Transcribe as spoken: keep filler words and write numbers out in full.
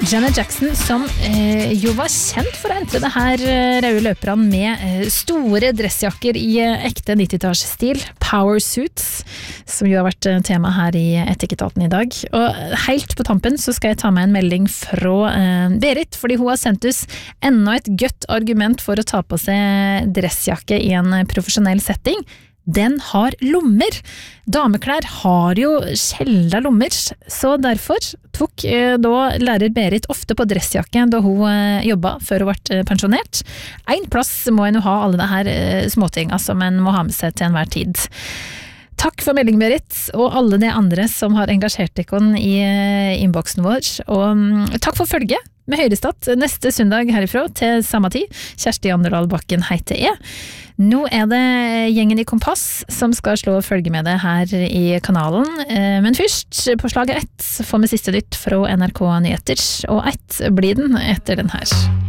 Janet Jackson, som eh, jo var kjent for å entre det her eh, røde løperne med eh, store dressjakker i eh, ekte nitti-tallsstil, power suits, som jo har vært eh, tema her i Etikketaten i dag. Og helt på tampen så skal jeg ta med en melding fra eh, Berit, fordi hun har sendt oss enda et godt argument for å ta på seg dressjakke i en profesjonell setting. Den har lommer. Dameklær har jo sjelda lommer, så derfor tok eh, da lærer Berit ofte på dressjakke da hun eh, jobbet før hun ble pensjonert. En plass må en jo ha alle det her eh, småtinga som en må ha med seg til enhver tid. Takk for melding, Berit, og alle de andre som har engasjert dere i eh, innboksen vår. Og um, takk for følge med Høyrestad neste søndag herifra til samme tid. Kjersti Anderdal Bakken heter jeg. Nå er det gjengen i Kompass som skal slå og følge med det her i kanalen. Men først, på slaget ett, får vi siste nytt fra N R K Nyheter, og ett blir den etter den her.